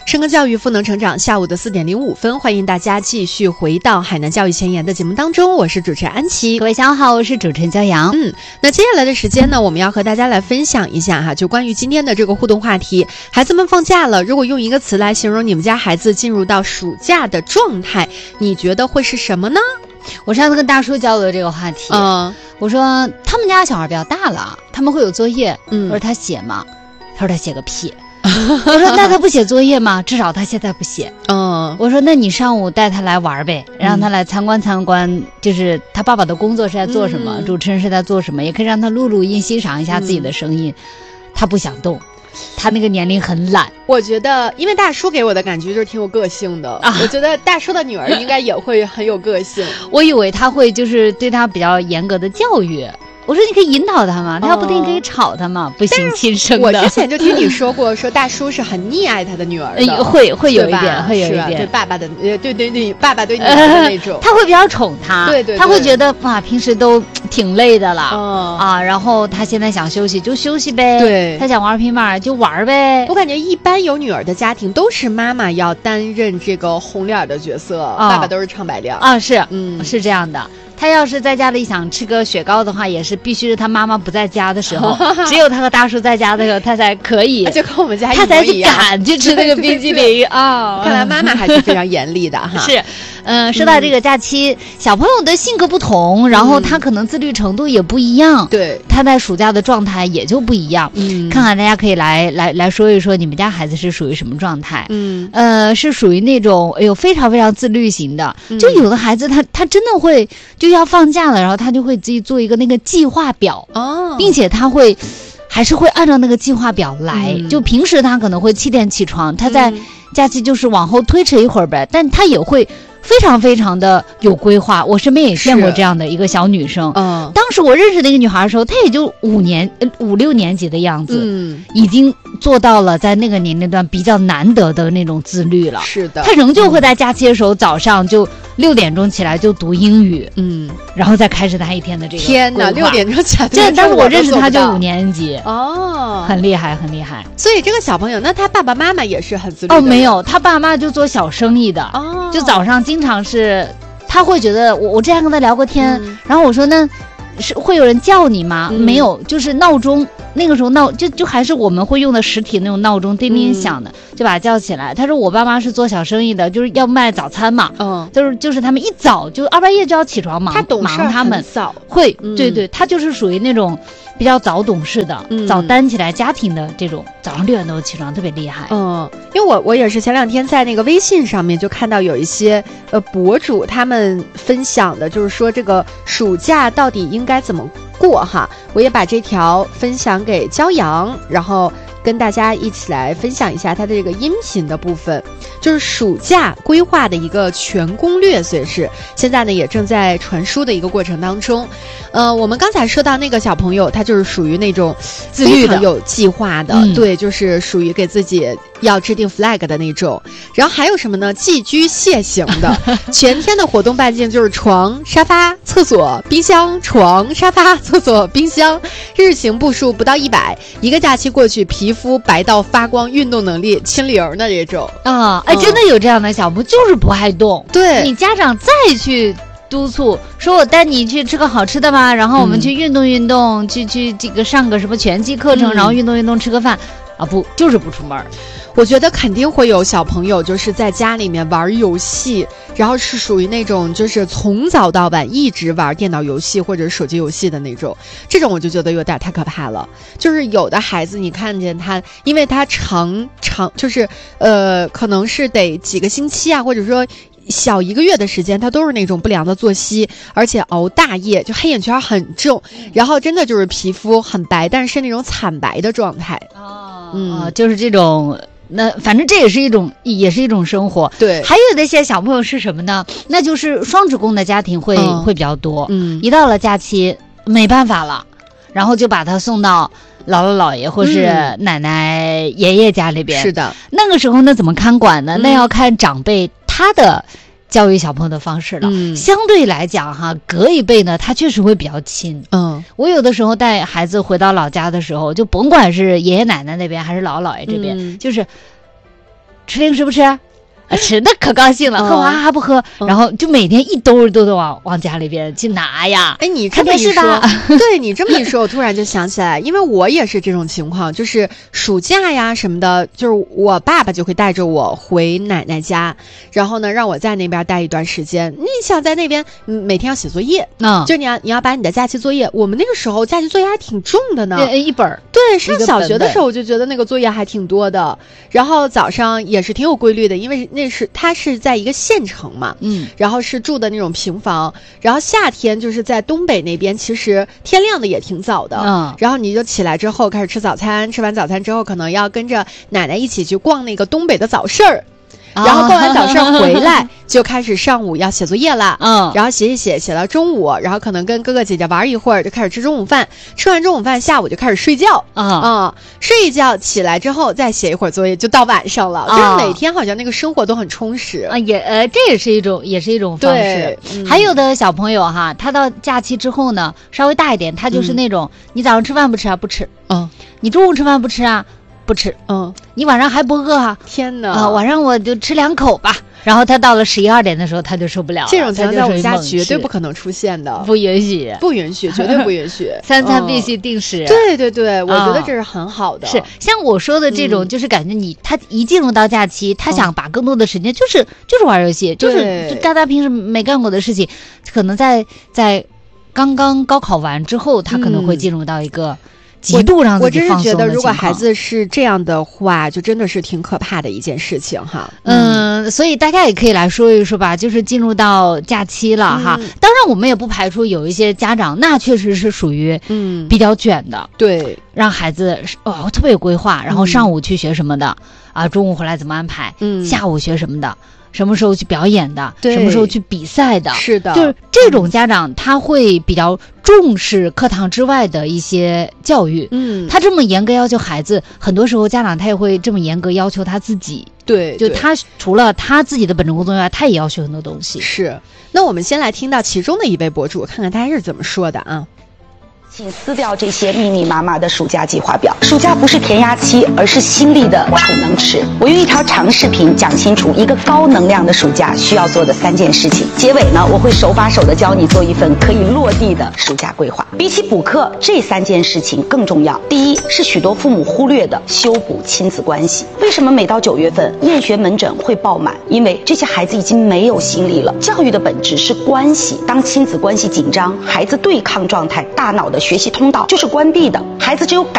深耕教育，赋能成长。下午的4点05分，欢迎大家继续回到海南教育前沿的节目当中，我是主持人安琪。 各位下午好，我是主持人焦阳。 那接下来的时间呢，我们要和大家来分享一下就关于今天的这个互动话题。孩子们放假了，如果用一个词来形容你们家孩子进入到暑假的状态，你觉得会是什么呢？ 我上次跟大叔交流这个话题，我说他们家小孩比较大了，他们会有作业，我说他写吗？他说他写个屁。我说那他不写作业吗？至少他现在不写。我说那你上午带他来玩呗，让他来参观参观，就是他爸爸的工作是在做什么，主持人是在做什么，也可以让他录音欣赏一下自己的声音。他不想动，他那个年龄很懒。 我觉得因为大叔给我的感觉就是挺有个性的，我觉得大叔的女儿应该也会很有个性。 我以为他会就是对他比较严格的教育，我说你可以引导他嘛，他要不听可以吵他嘛，不行亲生的。 我之前就听你说过，说大叔是很溺爱他的女儿的， 会有一点，会有一点对爸爸的，对爸爸对女儿的那种， 他会比较宠他， 对， 他会觉得哇，平时都挺累的了，然后他现在想休息就休息呗， 对， 他想玩平板就玩呗。 我感觉一般有女儿的家庭都是妈妈要担任这个红脸的角色，爸爸都是唱白脸是这样的。他要是在家里想吃个雪糕的话，也是必须是他妈妈不在家的时候，只有他和大叔在家的时候，他才可以。 就跟我们家一模一样， 他才去赶去吃那个冰激凌啊！ 看来妈妈还是非常严厉的哈。 是，说到这个假期，小朋友的性格不同，然后他可能自律程度也不一样， 对， 他在暑假的状态也就不一样。看看大家可以来说一说，你们家孩子是属于什么状态？是属于那种非常非常自律型的，就有的孩子他真的会就要放假了，然后他就会自己做一个那个计划表，并且他还是会按照那个计划表来。就平时他可能会7点起床，他在假期就是往后推迟一会儿呗，但他也会非常非常的有规划。我身边也见过这样的一个小女生，当时我认识那个女孩的时候，她也就5、6年级的样子，已经做到了在那个年龄段比较难得的那种自律了。 是的， 她仍旧会在假期的时候早上就6点钟起来就读英语，然后再开始她一天的这个。 天哪，6点钟起来！ 这当时我认识她就5年级，很厉害，很厉害。 所以这个小朋友，那他爸爸妈妈也是很自律的。 没有，他爸妈就做小生意的，就早上经常是，他会觉得我之前跟他聊过天，然后我说那是会有人叫你吗？没有，就是闹钟，那个时候就还是我们会用的实体那种闹钟，叮叮响的，就把他叫起来。他说我爸妈是做小生意的，就是要卖早餐嘛，就是他们一早就2半夜就要起床忙， 他懂事， 他们早会，对，他就是属于那种比较早懂事的，早担起来家庭的这种，早上6点多起床特别厉害。 因为我也是前2天在那个微信上面就看到有一些博主他们分享的，就是说这个暑假到底应该怎么过哈。我也把这条分享给焦阳，然后跟大家一起来分享一下它的这个音频的部分，就是暑假规划的一个全攻略，所以是现在呢也正在传输的一个过程当中。我们刚才说到那个小朋友，他就是属于那种自律的、有计划的，对，就是属于给自己要制定 flag 的那种。然后还有什么呢？寄居蟹型的，全天的活动半径就是床、沙发、厕所、冰箱，床、沙发、厕所、冰箱，日行步数不到100，一个假期过去，皮肤白到发光，运动能力清零的这种真的有这样的小朋友，就是不爱动。 对， 你家长再去督促说我带你去吃个好吃的吧，然后我们去运动运动，去这个上个什么拳击课程，然后运动运动吃个饭不就是不出门。 我觉得肯定会有小朋友就是在家里面玩游戏，然后是属于那种就是从早到晚一直玩电脑游戏或者手机游戏的那种，这种我就觉得有点太可怕了。就是有的孩子你看见他，因为他长就是可能是得几个星期啊，或者说小1个月的时间，他都是那种不良的作息，而且熬大夜，就黑眼圈很重，然后真的就是皮肤很白，但是那种惨白的状态。 就是这种。那反正这也是一种生活。 对， 还有那些小朋友是什么呢？那就是双职工的家庭会比较多。一到了假期没办法了，然后就把他送到姥姥姥爷或是奶奶爷爷家里边。 是的， 那个时候呢怎么看管呢？那要看长辈他的教育小朋友的方式了。相对来讲哈，隔一辈呢他确实会比较亲。我有的时候带孩子回到老家的时候，就甭管是爷爷奶奶那边还是姥姥姥爷这边，就是吃零食不吃？吃的可高兴了，喝完还不喝，然后就每天一兜的往家里边去拿呀。 哎，你这么一说，对你这么一说，我突然就想起来，因为我也是这种情况，就是暑假呀什么的，就是我爸爸就会带着我回奶奶家，然后呢让我在那边待一段时间。你想在那边每天要写作业，就你要把你的假期作业，我们那个时候假期作业还挺重的呢， 对，一本。 对，上小学的时候我就觉得那个作业还挺多的，然后早上也是挺有规律的，因为他是在一个县城嘛，然后是住的那种平房，然后夏天就是在东北那边，其实天亮的也挺早的，然后你就起来之后开始吃早餐，吃完早餐之后可能要跟着奶奶一起去逛那个东北的早市儿。然后逛完早市回来就开始上午要写作业了，然后写到中午，然后可能跟哥哥姐姐玩一会儿，就开始吃中午饭，吃完中午饭下午就开始睡觉，睡一觉起来之后再写一会儿作业，就到晚上了，就是每天好像那个生活都很充实啊，这也是一种方式。还有的小朋友哈，他到假期之后呢，稍微大一点，他就是那种你早上吃饭不吃啊？不吃，你中午吃饭不吃啊？不吃，你晚上还不饿啊？ 天哪！ 晚上我就吃2口吧。然后他到了11、12点的时候，他就受不了了。 这种情况在我们家绝对不可能出现的， 不允许， 绝对不允许。 3餐必须定时。 对，我觉得这是很好的。 是像我说的这种，就是感觉他一进入到假期，他想把更多的时间就是玩游戏，就是大家平时没干过的事情，可能在刚刚高考完之后，他可能会进入到一个极度让自己放松的情况。我真是觉得， 如果孩子是这样的话，就真的是挺可怕的一件事情哈。 所以大家也可以来说一说吧，就是进入到假期了哈。当然，我们也不排除有一些家长，那确实是属于比较卷的， 对， 让孩子特别有规划，然后上午去学什么的中午回来怎么安排，下午学什么的。什么时候去表演的，什么时候去比赛的， 是的， 就是这种家长他会比较重视课堂之外的一些教育。他这么严格要求孩子，很多时候家长他也会这么严格要求他自己。 对， 就他除了他自己的本职工作外，他也要学很多东西。 是，那我们先来听到其中的一位博主，看看他是怎么说的啊。 请撕掉这些密密麻麻的暑假计划表。暑假不是填鸭期，而是心力的储能池。我用一条长视频讲清楚一个高能量的暑假需要做的3件事情。结尾呢，我会手把手的教你做一份可以落地的暑假规划。比起补课，这3件事情更重要。第一是许多父母忽略的修补亲子关系。为什么每到9月份厌学门诊会爆满？因为这些孩子已经没有心力了。教育的本质是关系，当亲子关系紧张，孩子对抗状态，大脑的学习通道就是关闭的，孩子只有